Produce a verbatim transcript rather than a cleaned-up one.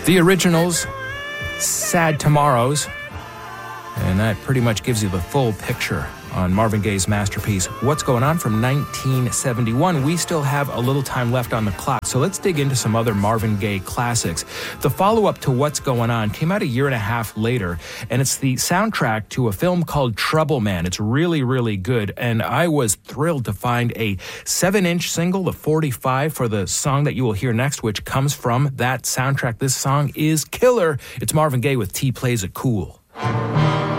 The originals, Sad Tomorrows, and that pretty much gives you the full picture on Marvin Gaye's masterpiece, What's Going On, from nineteen seventy-one. We still have a little time left on the clock, so let's dig into some other Marvin Gaye classics. The follow-up to What's Going On came out a year and a half later, and it's the soundtrack to a film called Trouble Man. It's really, really good, and I was thrilled to find a seven-inch single, the forty-five, for the song that you will hear next, which comes from that soundtrack. This song is killer. It's Marvin Gaye with T Plays It Cool.